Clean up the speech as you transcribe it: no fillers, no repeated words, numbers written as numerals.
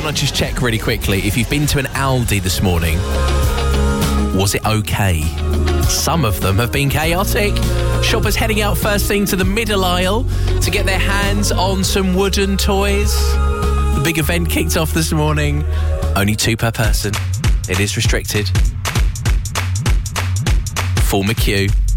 want to just check really quickly, if you've been to an Aldi this morning, was it okay? Some of them have been chaotic. Shoppers heading out first thing to the middle aisle to get their hands on some wooden toys. The big event kicked off this morning. Only 2 per person. It is restricted. Form a queue.